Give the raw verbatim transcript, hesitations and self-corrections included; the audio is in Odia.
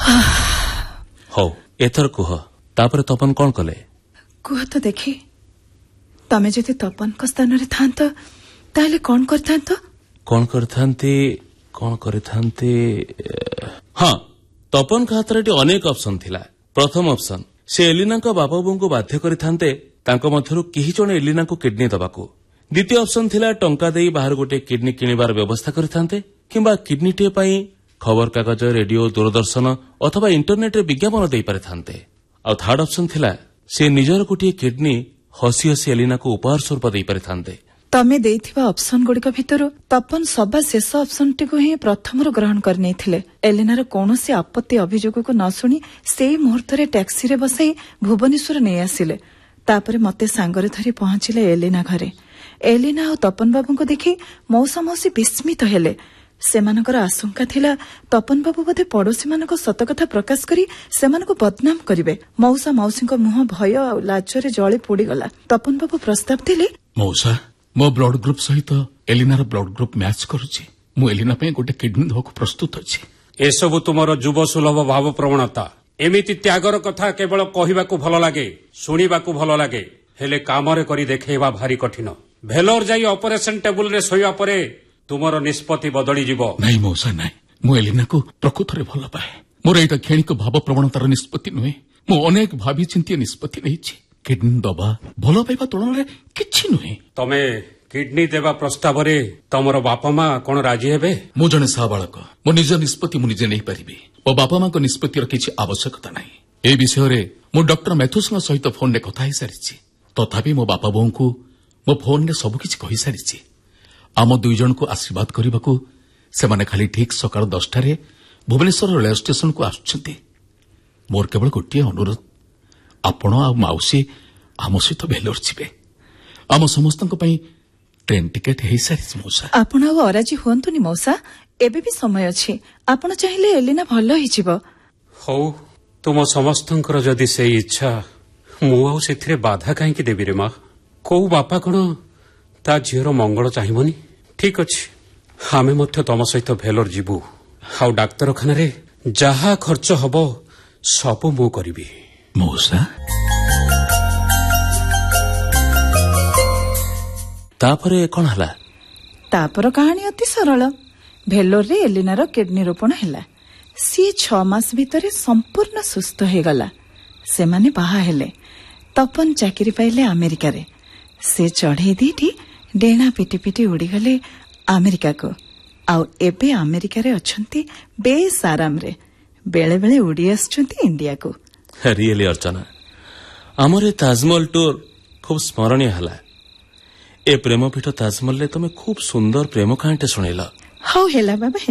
ହଉ ଏଥର କୁହ ତାପରେ ତପନ କଣ କଲେ? କୁହ ତ ଦେଖି, ତମେ ଯଦି ତପନଙ୍କ ସ୍ଥାନରେ ଥାନ୍ତ ତାହେଲେ କଣ କରିଥାନ୍ତ? କଣ କରିଥାନ୍ତି କଣ କରିଥାନ୍ତି ହଁ, ତପନଙ୍କ ହାତରେ ଏଠି ଅନେକ ଅପସନ ଥିଲା। ପ୍ରଥମ ଅପସନ, ସେ ଏଲିନାଙ୍କ ବାପା ବୋଉଙ୍କୁ ବାଧ୍ୟ କରିଥାନ୍ତେ ତାଙ୍କ ମଧ୍ୟରୁ କେହି ଜଣେ ଏଲିନାଙ୍କୁ କିଡନୀ ଦେବାକୁ। ଦ୍ୱିତୀୟ ଅପସନ ଥିଲା ଟଙ୍କା ଦେଇ ବାହାରୁ ଗୋଟିଏ କିଡନୀ କିଣିବାର ବ୍ୟବସ୍ଥା କରିଥାନ୍ତେ, କିମ୍ବା କିଡନୀଟିଏ ପାଇଁ ଖବରକାଗଜ, ରେଡିଓ, ଦୂରଦର୍ଶନ ଅଥବା ଇଣ୍ଟରନେଟ୍ରେ ବିଜ୍ଞାପନ ଦେଇପାରିଥାନ୍ତେ। ଆଉ ଥାର୍ଡ ଅପସନ ଥିଲା ସେ ନିଜର ଗୋଟିଏ କିଡନୀ ହସି ହସି ଏଲିନାକୁ ଉପହାର ସ୍ୱରୂପ ଦେଇପାରିଥାନ୍ତେ। ତମେ ଦେଇଥିବା ଅପସନ ଗୁଡିକ ଭିତରୁ ତପନ ସବା ଶେଷ ଅପସନଟିକୁ ହିଁ ପ୍ରଥମରୁ ଗ୍ରହଣ କରିନେଇଥିଲେ। ଏଲିନାର କୌଣସି ଆପତ୍ତି ଅଭିଯୋଗକୁ ନ ଶୁଣି ସେଇ ମୁହୂର୍ତ୍ତରେ ଟ୍ୟାକ୍ସିରେ ବସାଇ ଭୁବନେଶ୍ୱର ନେଇ ଆସିଲେ। ତାପରେ ମତେ ସାଙ୍ଗରେ ଧରି ପହଞ୍ଚିଲେ ଏଲିନା ଘରେ। ଏଲିନା ଆଉ ତପନ ବାବୁଙ୍କୁ ଦେଖି ମଉସା ମାଉସୀ ବିସ୍ମିତ ହେଲେ। ସେମାନଙ୍କର ଆଶଙ୍କା ଥିଲା ତପନ ବାବୁ ବୋଧେ ପଡୋଶୀମାନଙ୍କ ସତକଥା ପ୍ରକାଶ କରି ସେମାନଙ୍କୁ ବଦନାମ କରିବେ। ମଉସା ମାଉସୀଙ୍କ ମୁହଁ ଭୟ ଆଉ ଲାଜରେ ଜଳି ପୋଡିଗଲା। ତପନ ବାବୁ ପ୍ରସ୍ତାବ ଦେଲେ, ମଉସା, ମୋ ବ୍ଲଡ ଗ୍ରୁପ ସହିତ ଏଲିନାର ବ୍ଲଡ ଗ୍ରୁପ ମ୍ୟାଚ କରୁଛି। ମୁଁ ଏଲିନା ପାଇଁ ଗୋଟେ କିଡନୀ ଦେବାକୁ ପ୍ରସ୍ତୁତ ଅଛି। ଏସବୁ ତୁମର ଯୁବ ସୁଲଭ ଭାବ ପ୍ରବଣତା। ଏମିତି ତ୍ୟାଗର କଥା କେବଳ କହିବାକୁ ଭଲ ଲାଗେ, ଶୁଣିବାକୁ ଭଲ ଲାଗେ, ହେଲେ କାମରେ କରି ଦେଖେଇବା ଭାରି କଠିନ। ଭେଲୋର ଯାଇ ଅପରେସନ ଟେବୁଲରେ ଶୋଇବା ପରେ ତୁମର ନିଷ୍ପତ୍ତି ବଦଳିଯିବ। ନାଇଁ ମଉସା, ନାଇଁ, ମୁଁ ଏଲିନାକୁ ପ୍ରକୃତରେ ଭଲ ପାଏ। ମୋର ଏଇଟା କ୍ଷଣିକ ଭାବ ପ୍ରବଣତାର ନିଷ୍ପତ୍ତି ନୁହେଁ। ମୁଁ ଅନେକ ଭାବି ଚିନ୍ତିଆ ନିଷ୍ପତ୍ତି ନେଇଛି। କିଡନୀ ଦବା ଭଲ ପାଇବା ତୁଳନାରେ କିଛି ନୁହେଁ। ତମେ କିଡନୀ ଦେବା ପ୍ରସ୍ତାବରେ ତମର ବାପା ମା କଣ ରାଜି ହେବେ? ମୁଁ ଜଣେ ସାବାଳକ। ମୋ ନିଜ ନିଷ୍ପତ୍ତି ମୁଁ ନିଜେ ନେଇପାରିବି। ମୋ ବାପା ମାଙ୍କ ନିଷ୍ପତ୍ତିର କିଛି ଆବଶ୍ୟକତା ନାହିଁ। ଏ ବିଷୟରେ ମୁଁ ଡକ୍ଟର ମ୍ୟାଥ୍ୟୁସଙ୍କ ସହିତ ଫୋନରେ କଥା ହେଇସାରିଛି। ତଥାପି ମୋ ବାପା ବୋଉଙ୍କୁ ମୋ ଫୋନରେ ସବୁକିଛି କହିସାରିଛି। ଆମ ଦୁଇ ଜଣଙ୍କୁ ଆଶୀର୍ବାଦ କରିବାକୁ ସେମାନେ ଖାଲି ଠିକ୍ ସକାଳ ଦଶଟାରେ ଭୁବନେଶ୍ୱର ରେଳ ଷ୍ଟେସନକୁ ଆସୁଛନ୍ତି। ମୋର କେବଳ ଗୋଟିଏ ଅନୁରୋଧ, ଆପଣ ଆଉ ମାଉସୀ ଆମ ସହିତ ଭେଲୋର ଯିବେ। ଆମ ସମସ୍ତଙ୍କ ପାଇଁ ଟ୍ରେନ୍ ଟିକେଟ ହେଇସାରିଛି ମଉସା। ଆପଣ ଆଉ ଅରାଜି ହୁଅନ୍ତୁନି ମଉସା, ଏବେ ବି ସମୟ ଅଛି। ଆପଣ ଚାହିଁଲେ ଏଲିନା ଭଲ ହେଇଯିବ। ହଉ, ତୁମ ସମସ୍ତଙ୍କର ଯଦି ସେଇ ଇଚ୍ଛା, ମୁଁ ଆଉ ସେଥିରେ ବାଧା କାହିଁକି ଦେବି ରେ ମା? କୋଉ ବାପା କଣ ତା ଝିଅର ମଙ୍ଗଳ ଚାହିଁବନି? ଠିକ୍ ଅଛି, ଆମେ ମଧ୍ୟ ତମ ସହିତ ଭେଲୋର ଯିବୁ। ଆଉ ଡାକ୍ତରଖାନାରେ ଯାହା ଖର୍ଚ୍ଚ ହବ ସବୁ ମୁଁ କରିବି। ମଉସା, ତାପରେ କଣ ହେଲା? ତାପର କାହାଣୀ ଅତି ସରଳ। ଭେଲୋରରେ ଏଲିନାର କିଡନୀ ରୋପଣ ହେଲା। ସିଏ ଛଅ ମାସ ଭିତରେ ସମ୍ପୂର୍ଣ୍ଣ ସୁସ୍ଥ ହେଇଗଲା। ସେମାନେ ବାହା ହେଲେ। ତପନ ଚାକିରି ପାଇଲେ ଆମେରିକାରେ। ସେ ଚଢେଇ ଦିଟି ଡେଣା ପିଟି ପିଟି ଉଡ଼ିଗଲେ ଆମେରିକାକୁ। ଆଉ ଏବେ ଆମେରିକାରେ ଅଛନ୍ତି ବେଶ ଆରାମରେ। ବେଳେ ବେଳେ ଉଡ଼ି ଆସୁଛନ୍ତି ଇଣ୍ଡିଆକୁ। ରିଏଲି ଅର୍ଚ୍ଚନା, ଆମର ଏ ତାଜମହଲ ଟୁର ଖୁବ ସ୍ମରଣୀୟ ହେଲା। ଏ ପ୍ରେମପୀଠ ତାଜମହଲରେ ତମେ ଖୁବ ସୁନ୍ଦର ପ୍ରେମ କାହାଣୀଟେ ଶୁଣେଇଲ। ହଉ ହେଲା ବାବା।